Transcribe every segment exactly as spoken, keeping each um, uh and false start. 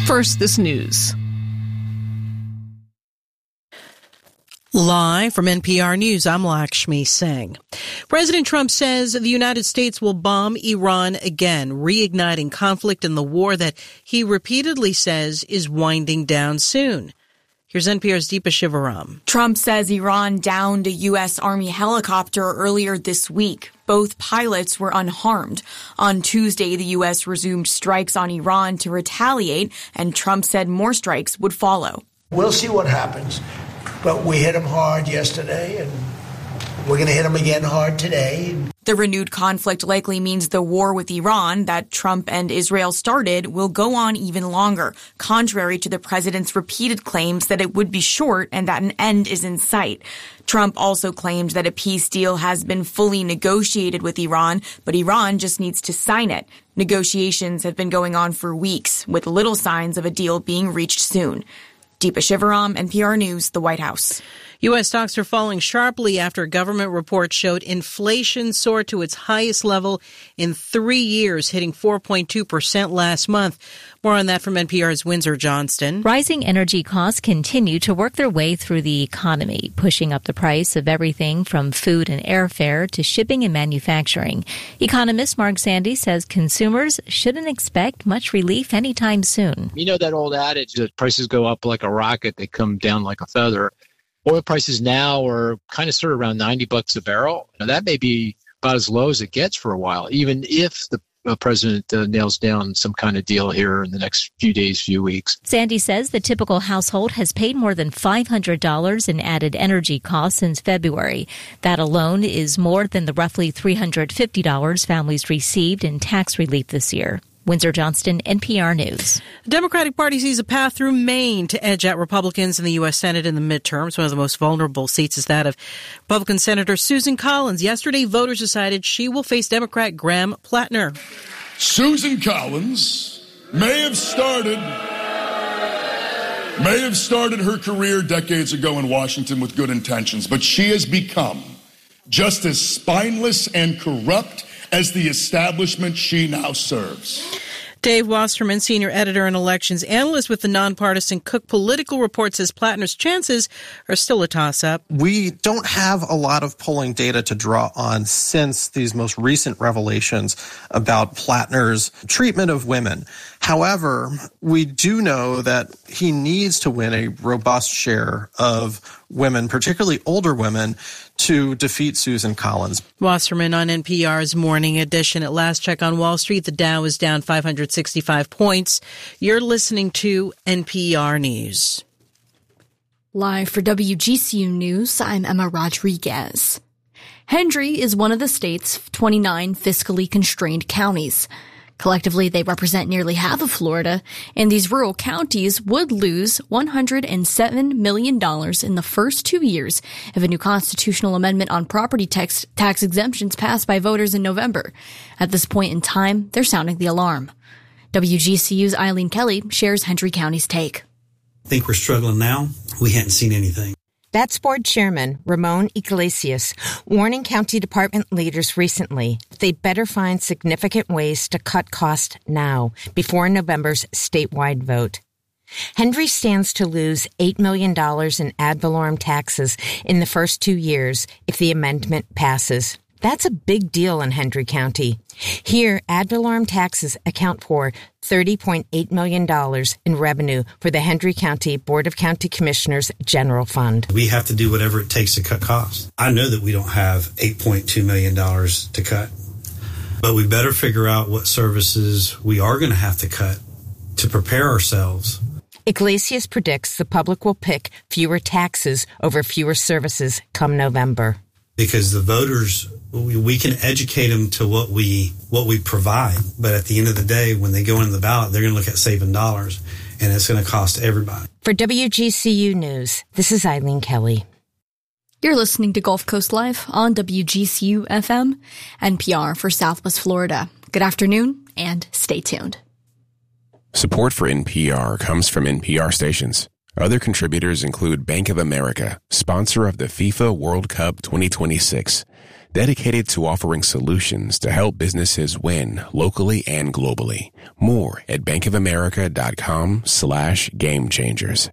First, this news. Live from N P R News, I'm Lakshmi Singh. President Trump says the United States will bomb Iran again, reigniting conflict in the war that he repeatedly says is winding down soon. Here's N P R's Deepa Shivaram. Trump says Iran downed a U S. Army helicopter earlier this week. Both pilots were unharmed. On Tuesday, the U S resumed strikes on Iran to retaliate, and Trump said more strikes would follow. We'll see what happens. But we hit them hard yesterday, and we're going to hit them again hard today. The renewed conflict likely means the war with Iran that Trump and Israel started will go on even longer, contrary to the president's repeated claims that it would be short and that an end is in sight. Trump also claimed that a peace deal has been fully negotiated with Iran, but Iran just needs to sign it. Negotiations have been going on for weeks, with little signs of a deal being reached soon. Deepa Shivaram, N P R News, the White House. U S stocks are falling sharply after a government report showed inflation soared to its highest level in three years, hitting four point two percent last month. More on that from N P R's Windsor Johnston. Rising energy costs continue to work their way through the economy, pushing up the price of everything from food and airfare to shipping and manufacturing. Economist Mark Sandy says consumers shouldn't expect much relief anytime soon. You know that old adage that prices go up like a rocket, they come down like a feather. Oil prices now are kind of sort of around ninety bucks a barrel. Now, that may be about as low as it gets for a while, even if the uh, president uh, nails down some kind of deal here in the next few days, few weeks. Sandy says the typical household has paid more than five hundred dollars in added energy costs since February. That alone is more than the roughly three hundred fifty dollars families received in tax relief this year. Windsor Johnston, N P R News. The Democratic Party sees a path through Maine to edge out Republicans in the U S. Senate in the midterms. One of the most vulnerable seats is that of Republican Senator Susan Collins. Yesterday, voters decided she will face Democrat Graham Plattner. Susan Collins may have started may have started her career decades ago in Washington with good intentions, but she has become just as spineless and corrupt as the establishment she now serves. Dave Wasserman, senior editor and elections analyst with the nonpartisan Cook Political Report, says Plattner's chances are still a toss-up. We don't have a lot of polling data to draw on since these most recent revelations about Plattner's treatment of women. However, we do know that he needs to win a robust share of women, particularly older women, to defeat Susan Collins. Wasserman on N P R's Morning Edition. At last check on Wall Street, the Dow is down five hundred sixty-five points. You're listening to N P R News. Live for W G C U News, I'm Emma Rodriguez. Hendry is one of the state's twenty-nine fiscally constrained counties. Collectively, they represent nearly half of Florida, and these rural counties would lose one hundred seven million dollars in the first two years if a new constitutional amendment on property tax, tax exemptions passed by voters in November. At this point in time, they're sounding the alarm. W G C U's Eileen Kelly shares Hendry County's take. I think we're struggling now. We hadn't seen anything. That's Board Chairman Ramon Iglesias warning county department leaders recently they better find significant ways to cut costs now before November's statewide vote. Hendry stands to lose eight million dollars in ad valorem taxes in the first two years if the amendment passes. That's a big deal in Hendry County. Here, ad valorem taxes account for thirty point eight million dollars in revenue for the Hendry County Board of County Commissioners General Fund. We have to do whatever it takes to cut costs. I know that we don't have eight point two million dollars to cut, but we better figure out what services we are going to have to cut to prepare ourselves. Iglesias predicts the public will pick fewer taxes over fewer services come November. Because the voters, we, we can educate them to what we what we provide, but at the end of the day, when they go into the ballot, they're going to look at saving dollars, and it's going to cost everybody. For W G C U News, this is Eileen Kelly. You're listening to Gulf Coast Live on W G C U F M, N P R for Southwest Florida. Good afternoon, and stay tuned. Support for N P R comes from N P R stations. Other contributors include Bank of America, sponsor of the FIFA World Cup twenty twenty-six, dedicated to offering solutions to help businesses win locally and globally. More at bankofamerica.com slash game changers.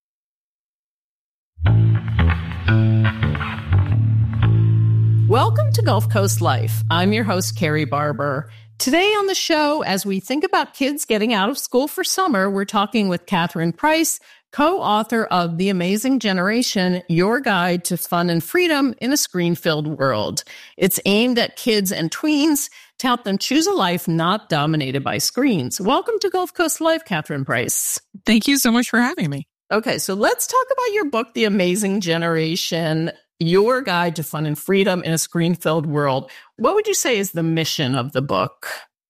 Welcome to Gulf Coast Life. I'm your host, Carrie Barber. Today on the show, as we think about kids getting out of school for summer, we're talking with Catherine Price, co-author of The Amazing Generation, Your Guide to Fun and Freedom in a Screen-Filled World. It's aimed at kids and tweens to help them choose a life not dominated by screens. Welcome to Gulf Coast Life, Catherine Price. Thank you so much for having me. Okay, so let's talk about your book, The Amazing Generation, Your Guide to Fun and Freedom in a Screen-Filled World. What would you say is the mission of the book?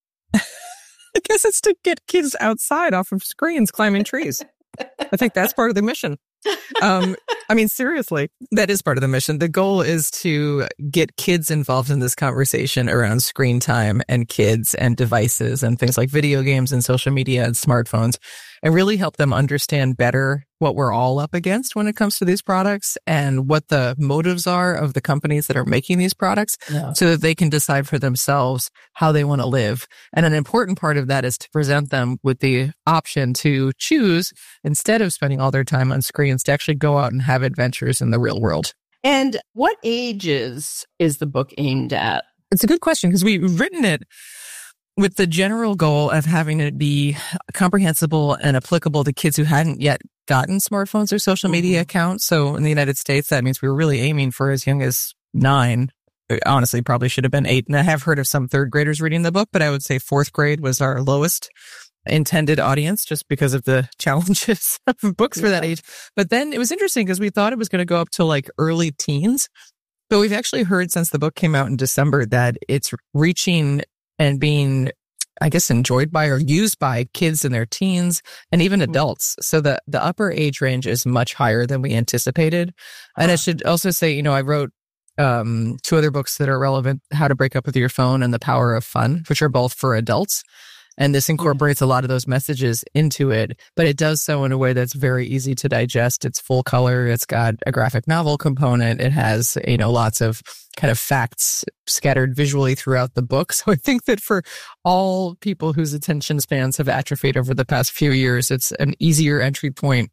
I guess it's to get kids outside off of screens climbing trees. I think that's part of the mission. Um, I mean, seriously, that is part of the mission. The goal is to get kids involved in this conversation around screen time and kids and devices and things like video games and social media and smartphones, and really help them understand better what we're all up against when it comes to these products and what the motives are of the companies that are making these products, yeah, so that they can decide for themselves how they want to live. And an important part of that is to present them with the option to choose, instead of spending all their time on screens, to actually go out and have adventures in the real world. And what ages is the book aimed at? It's a good question, because we've written it with the general goal of having it be comprehensible and applicable to kids who hadn't yet gotten smartphones or social media mm-hmm. accounts. So in the United States, that means we were really aiming for as young as nine. Honestly, probably should have been eight. And I have heard of some third graders reading the book, but I would say fourth grade was our lowest intended audience, just because of the challenges of books yeah. for that age. But then it was interesting because we thought it was going to go up to like early teens. But we've actually heard since the book came out in December that it's reaching and being, I guess, enjoyed by or used by kids in their teens and even adults. So the, the upper age range is much higher than we anticipated. And I should also say, you know, I wrote um, two other books that are relevant, How to Break Up with Your Phone and The Power of Fun, which are both for adults. And this incorporates a lot of those messages into it, but it does so in a way that's very easy to digest. It's full color. It's got a graphic novel component. It has, you know, lots of kind of facts scattered visually throughout the book. So I think that for all people whose attention spans have atrophied over the past few years, it's an easier entry point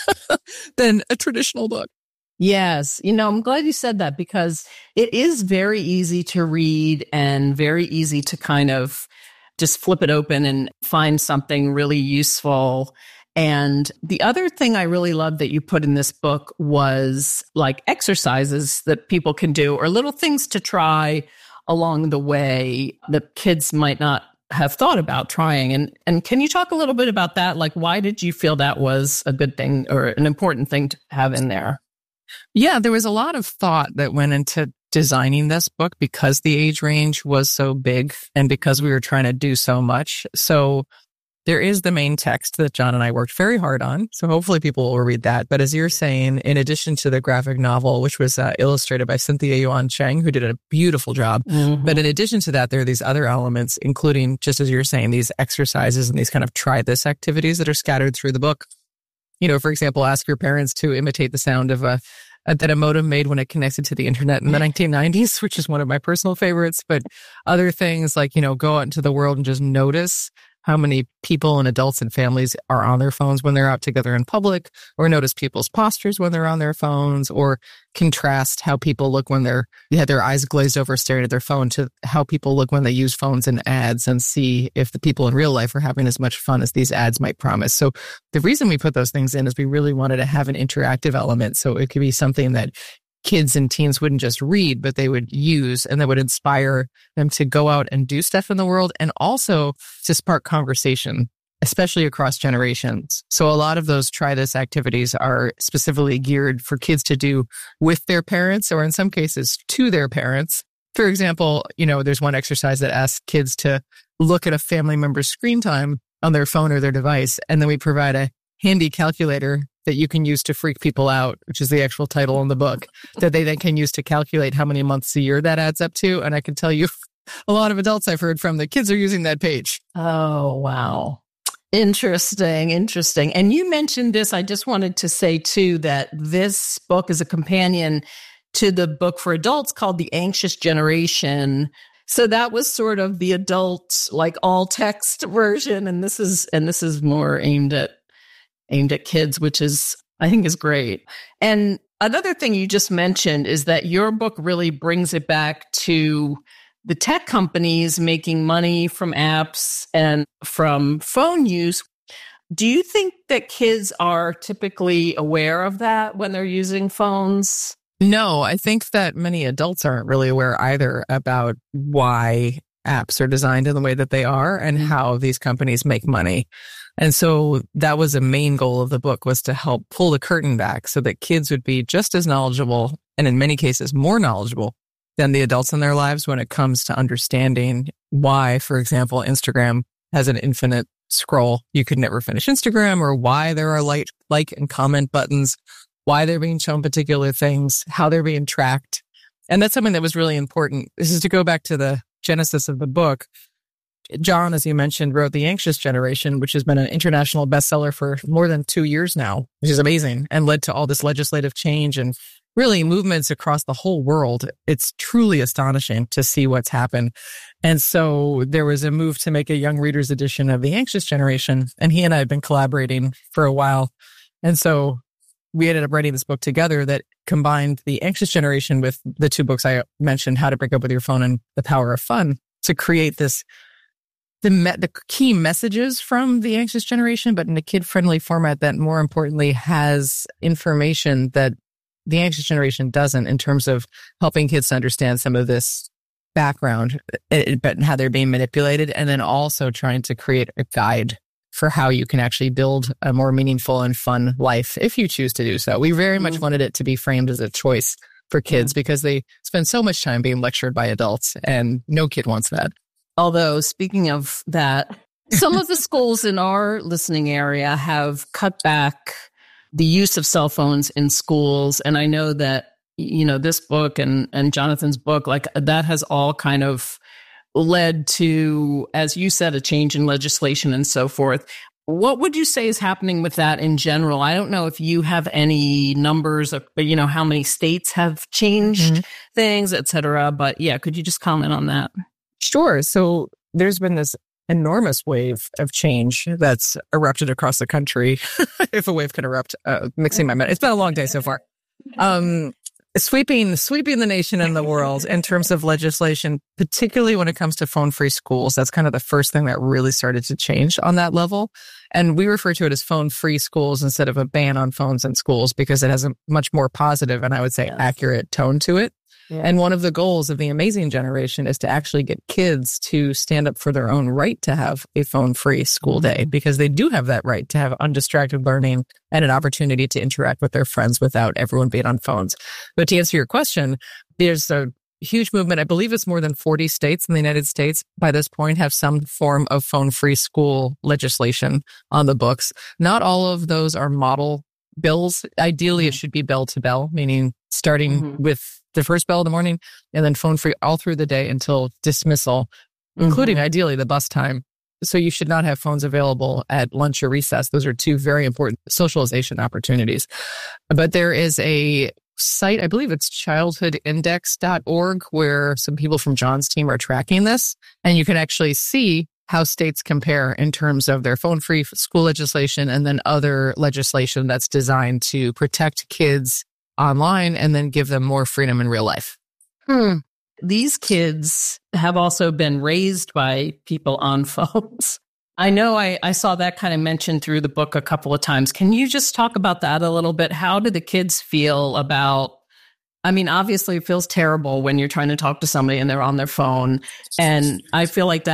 than a traditional book. Yes. You know, I'm glad you said that, because it is very easy to read and very easy to kind of just flip it open and find something really useful. And the other thing I really loved that you put in this book was like exercises that people can do, or little things to try along the way that kids might not have thought about trying. And and can you talk a little bit about that? Like, why did you feel that was a good thing or an important thing to have in there? Yeah, there was a lot of thought that went into designing this book because the age range was so big and because we were trying to do so much. So there is the main text that John and I worked very hard on. So hopefully people will read that. But as you're saying, in addition to the graphic novel, which was uh, illustrated by Cynthia Yuan Cheng, who did a beautiful job. Mm-hmm. But in addition to that, there are these other elements, including, just as you're saying, these exercises and these kind of try this activities that are scattered through the book. You know, for example, ask your parents to imitate the sound of a that a modem made when it connected to the internet in the nineteen nineties, which is one of my personal favorites. But other things like, you know, go out into the world and just notice how many people and adults and families are on their phones when they're out together in public, or notice people's postures when they're on their phones, or contrast how people look when they're, they have their eyes glazed over staring at their phone to how people look when they use phones and ads, and see if the people in real life are having as much fun as these ads might promise. So the reason we put those things in is we really wanted to have an interactive element. So it could be something that kids and teens wouldn't just read, but they would use, and that would inspire them to go out and do stuff in the world, and also to spark conversation, especially across generations. So a lot of those try this activities are specifically geared for kids to do with their parents, or in some cases to their parents. For example, you know, there's one exercise that asks kids to look at a family member's screen time on their phone or their device, and then we provide a handy calculator that you can use to freak people out, which is the actual title in the book, that they then can use to calculate how many months a year that adds up to. And I can tell you, a lot of adults I've heard from, the kids are using that page. Oh, wow. Interesting, interesting. And you mentioned this. I just wanted to say, too, that this book is a companion to the book for adults called The Anxious Generation. So that was sort of the adult, like all text version. And this is, and this is more aimed at, aimed at kids, which is, I think is great. And another thing you just mentioned is that your book really brings it back to the tech companies making money from apps and from phone use. Do you think that kids are typically aware of that when they're using phones? No, I think that many adults aren't really aware either about why apps are designed in the way that they are and how these companies make money. And so that was a main goal of the book, was to help pull the curtain back so that kids would be just as knowledgeable, and in many cases more knowledgeable than the adults in their lives when it comes to understanding why, for example, Instagram has an infinite scroll. You could never finish Instagram, or why there are like, like and comment buttons, why they're being shown particular things, how they're being tracked. And that's something that was really important. This is to go back to the genesis of the book. John, as you mentioned, wrote The Anxious Generation, which has been an international bestseller for more than two years now, which is amazing, and led to all this legislative change and really movements across the whole world. It's truly astonishing to see what's happened. And so there was a move to make a young readers edition of The Anxious Generation, and he and I had been collaborating for a while. And so we ended up writing this book together that combined The Anxious Generation with the two books I mentioned, How to Break Up with Your Phone and The Power of Fun, to create this, the me- the key messages from The Anxious Generation, but in a kid-friendly format that more importantly has information that The Anxious Generation doesn't, in terms of helping kids to understand some of this background, but how they're being manipulated, and then also trying to create a guide for how you can actually build a more meaningful and fun life if you choose to do so. We very much wanted it to be framed as a choice for kids because they spend so much time being lectured by adults, and no kid wants that. Although, speaking of that, some of the schools in our listening area have cut back the use of cell phones in schools. And I know that, you know, this book and, and Jonathan's book, like that has all kind of led to, as you said, a change in legislation and so forth. What would you say is happening with that in general? I don't know if you have any numbers of, you know, how many states have changed mm-hmm. things, et cetera. But yeah, could you just comment on that? Sure. So there's been this enormous wave of change that's erupted across the country. If a wave can erupt, uh, mixing my, it's been a long day so far. Um, sweeping, sweeping the nation and the world in terms of legislation, particularly when it comes to phone-free schools. That's kind of the first thing that really started to change on that level. And we refer to it as phone-free schools instead of a ban on phones in schools because it has a much more positive and I would say yes. accurate tone to it. Yeah. And one of the goals of the Amazing Generation is to actually get kids to stand up for their own right to have a phone-free school day, because they do have that right to have undistracted learning and an opportunity to interact with their friends without everyone being on phones. But to answer your question, there's a huge movement. I believe it's more than forty states in the United States by this point have some form of phone-free school legislation on the books. Not all of those are model bills. Ideally, it should be bell to bell, meaning starting mm-hmm. with the first bell in the morning and then phone free all through the day until dismissal, mm-hmm. including ideally the bus time. So you should not have phones available at lunch or recess. Those are two very important socialization opportunities. But there is a site, I believe it's childhood index dot org, where some people from John's team are tracking this. And you can actually see how states compare in terms of their phone-free school legislation and then other legislation that's designed to protect kids online and then give them more freedom in real life. Hmm. These kids have also been raised by people on phones. I know I, I saw that kind of mentioned through the book a couple of times. Can you just talk about that a little bit? How do the kids feel about, I mean, obviously it feels terrible when you're trying to talk to somebody and they're on their phone. And I feel like that